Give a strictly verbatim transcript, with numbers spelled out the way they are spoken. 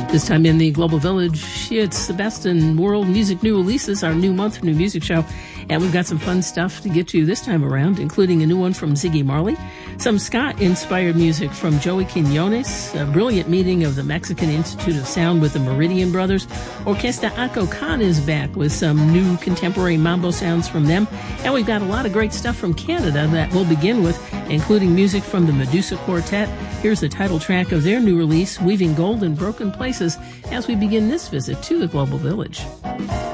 This time in the Global Village, it's the best in world music new releases, our new month, new music show. And we've got some fun stuff to get to this time around, including a new one from Ziggy Marley, some ska-inspired music from Joey Quinones, a brilliant meeting of the Mexican Institute of Sound with the Meridian Brothers. Orquesta Ako Khan is back with some new contemporary mambo sounds from them. And we've got a lot of great stuff from Canada that we'll begin with, including music from the Medusa Quartet. Here's the title track of their new release, Weaving Gold in Broken Places, as we begin this visit to the Global Village.